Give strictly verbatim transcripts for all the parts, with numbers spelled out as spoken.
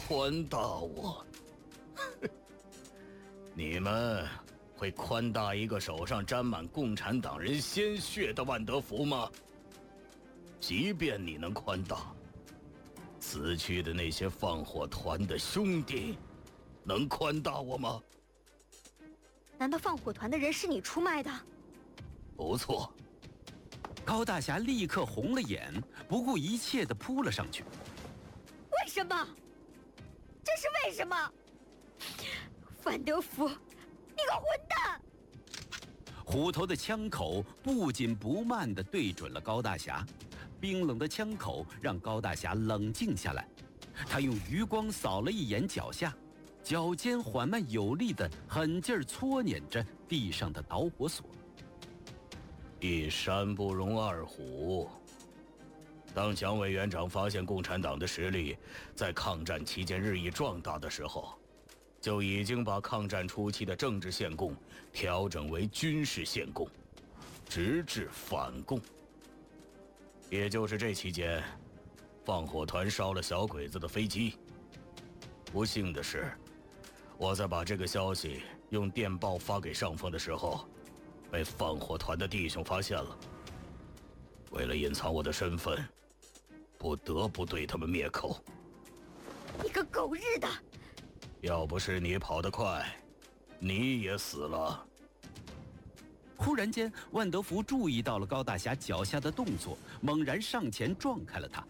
宽大我？你们会宽大一个手上沾满共产党人鲜血的万德福吗？即便你能宽大，死去的那些放火团的兄弟，能宽大我吗？ 难道放火团的人是你出卖的？ 不错。 高大侠立刻红了眼，不顾一切地扑了上去。 为什么？这是为什么？范德福，你个混蛋！ 虎头的枪口不紧不慢地对准了高大侠，冰冷的枪口让高大侠冷静下来。他用余光扫了一眼脚下，脚尖缓慢有力地狠劲儿搓捻着地上的导火索。 一山不容二虎。当蒋委员长发现共产党的实力在抗战期间日益壮大的时候，就已经把抗战初期的政治献贡调整为军事献贡，直至反共。也就是这期间，放火团烧了小鬼子的飞机。不幸的是，我在把这个消息用电报发给上峰的时候，被放火团的弟兄发现了。为了隐藏我的身份，不得不对他们灭口。 你个狗日的！ 要不是你跑得快，你也死了。 忽然间，万德福注意到了高大侠脚下的动作，猛然上前撞开了他。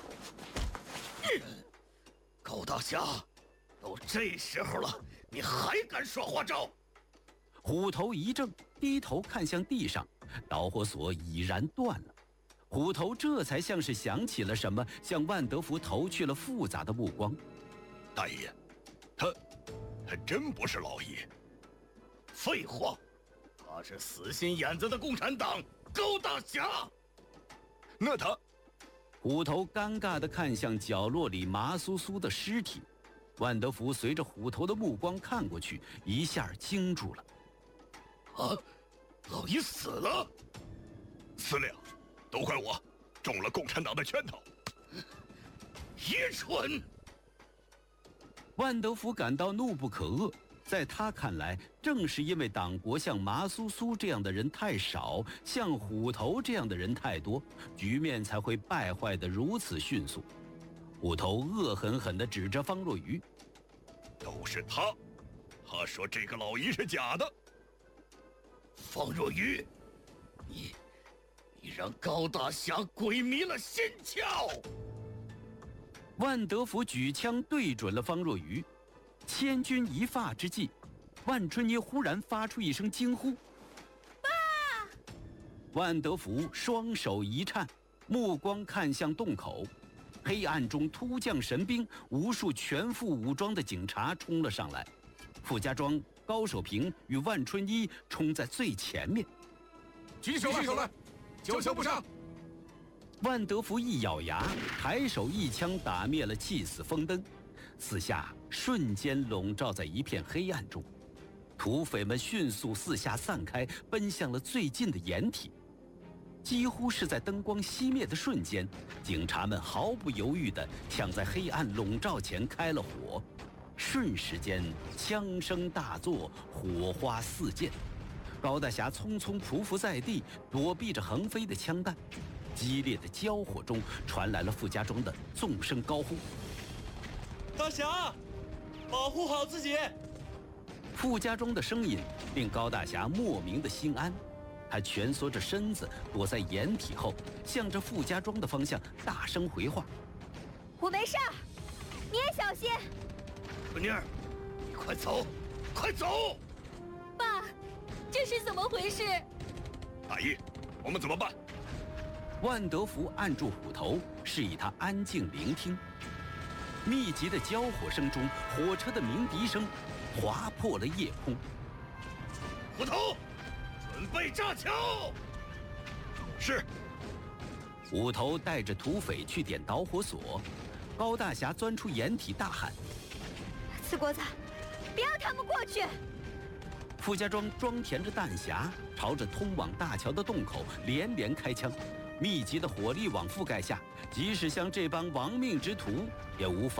高大侠，都这时候了，你还敢耍花招？ 虎头一怔，低头看向地上，导火索已然断了。虎头这才像是想起了什么，向万德福投去了复杂的目光。 大爷，他他真不是老爷。 废话，他是死心眼子的共产党高大侠。 那他…… 虎头尴尬地看向角落里麻酥酥的尸体，万德福随着虎头的目光看过去，一下惊住了。 啊，老爷死了！ 司令，都怪我中了共产党的圈套。 愚蠢！ 万德福感到怒不可遏，在他看来，正是因为党国像麻酥酥这样的人太少，像虎头这样的人太多，局面才会败坏得如此迅速。虎头恶狠狠地指着方若愚：“ 都是他，他说这个老姨是假的。 方若愚，你你让高大侠鬼迷了心窍！” 万德福举枪对准了方若愚，千钧一发之际，万春妮忽然发出一声惊呼：“ 爸！” 万德福双手一颤，目光看向洞口，黑暗中突降神兵，无数全副武装的警察冲了上来。傅家庄、高守平与万春一冲在最前面。 举手来，久球不杀！ 万德福一咬牙，抬手一枪打灭了气死风灯，四下瞬间笼罩在一片黑暗中。土匪们迅速四下散开，奔向了最近的掩体。几乎是在灯光熄灭的瞬间，警察们毫不犹豫地抢在黑暗笼罩前开了火。瞬时间，枪声大作，火花四溅。高大侠匆匆匍匐在地，躲避着横飞的枪弹。激烈的交火中，传来了傅家庄的纵声高呼：“ 大侠，保护好自己！” 傅家庄的声音令高大侠莫名的心安，他蜷缩着身子躲在掩体后，向着傅家庄的方向大声回话：“ 我没事，你也小心。” 春妮儿，你快走，快走！ 爸，这是怎么回事？ 大姨，我们怎么办？ 万德福按住虎头，示意他安静聆听。密集的交火声中，火车的鸣笛声划破了夜空。 虎头，准备炸桥！ 是。 虎头带着土匪去点导火索，高大侠钻出掩体大喊：“ 四国子，别让他们过去！” 傅家庄装填着弹匣，朝着通往大桥的洞口连连开枪。密集的火力网覆盖下，即使像这帮亡命之徒，也无法